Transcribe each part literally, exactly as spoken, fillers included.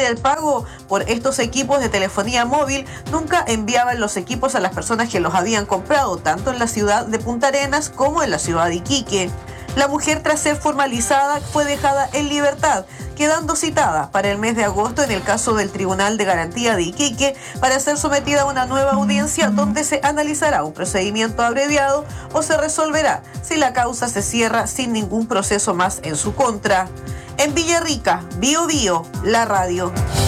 recibir el pago por estos equipos de telefonía móvil, nunca enviaban los equipos a las personas que los habían comprado, tanto en la ciudad de Punta Arenas como en la ciudad de Iquique. La mujer, tras ser formalizada, fue dejada en libertad, quedando citada para el mes de agosto en el caso del Tribunal de Garantía de Iquique para ser sometida a una nueva audiencia donde se analizará un procedimiento abreviado o se resolverá si la causa se cierra sin ningún proceso más en su contra. En Villarrica, Bio Bio, la radio.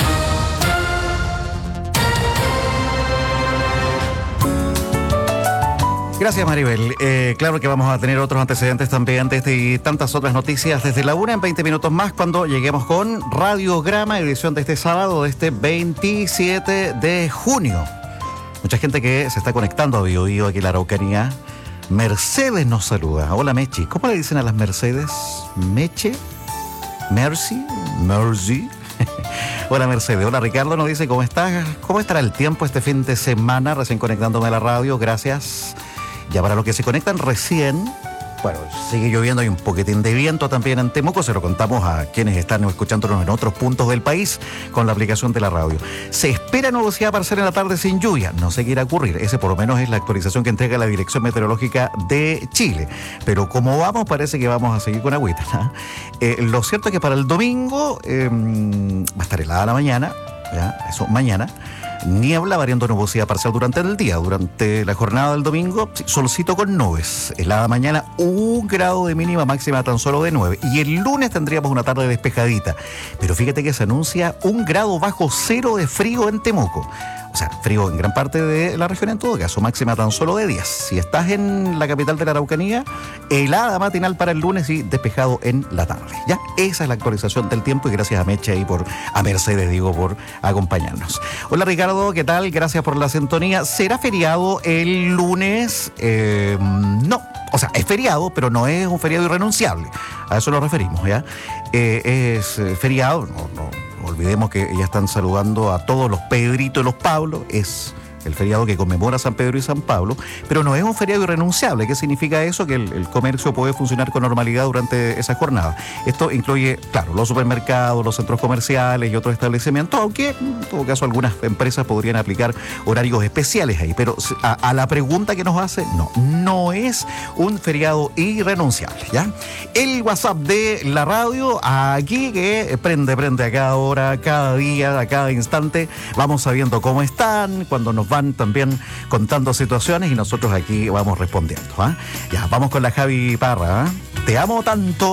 Gracias, Maribel. Eh, claro que vamos a tener otros antecedentes también de este y tantas otras noticias desde la una en veinte minutos más cuando lleguemos con Radiograma, edición de este sábado, de este veintisiete de junio. Mucha gente que se está conectando a Bio Bio aquí en la Araucanía. Mercedes nos saluda. Hola, Mechi. ¿Cómo le dicen a las Mercedes? ¿Meche? ¿Mercy? ¿Mercy? Hola, Mercedes. Hola, Ricardo nos dice, ¿cómo estás? ¿Cómo estará el tiempo este fin de semana? Recién conectándome a la radio, gracias. Ya para los que se conectan recién, bueno, sigue lloviendo, hay un poquitín de viento también en Temuco, se lo contamos a quienes están escuchándonos en otros puntos del país con la aplicación de la radio. Se espera nubosidad parcial en la tarde sin lluvia, no sé qué irá a ocurrir, ese por lo menos es la actualización que entrega la Dirección Meteorológica de Chile, pero como vamos, parece que vamos a seguir con agüita, ¿no? Eh, lo cierto es que para el domingo eh, va a estar helada la mañana, ¿ya? Eso mañana. Niebla, variando nubosidad parcial durante el día. Durante la jornada del domingo, solcito con nubes. Helada mañana, un grado de mínima, máxima tan solo de nueve. Y el lunes tendríamos una tarde despejadita. Pero fíjate que se anuncia un grado bajo cero de frío en Temuco. O sea, frío en gran parte de la región en todo caso, máxima tan solo de diez. Si estás en la capital de la Araucanía, helada matinal para el lunes y despejado en la tarde. Ya, esa es la actualización del tiempo y gracias a Meche y por, a Mercedes digo, por acompañarnos. Hola, Ricardo, ¿qué tal? Gracias por la sintonía. ¿Será feriado el lunes? Eh, no, o sea, es feriado, pero no es un feriado irrenunciable. A eso nos referimos, ¿ya? Eh, es eh, feriado, no, no. Olvidemos que ya están saludando a todos los Pedrito y los Pablo, es el feriado que conmemora San Pedro y San Pablo, pero no es un feriado irrenunciable. ¿Qué significa eso? Que el, el comercio puede funcionar con normalidad durante esa jornada. Esto incluye, claro, los supermercados, los centros comerciales y otros establecimientos, aunque en todo caso algunas empresas podrían aplicar horarios especiales ahí, pero a, a la pregunta que nos hace, no, no es un feriado irrenunciable, ¿ya? El WhatsApp de la radio, aquí que prende, prende a cada hora, cada día, a cada instante, vamos sabiendo cómo están, cuando nos van también contando situaciones y nosotros aquí vamos respondiendo, ¿eh? Ya, vamos con la Javi Parra, ¿eh? Te amo tanto.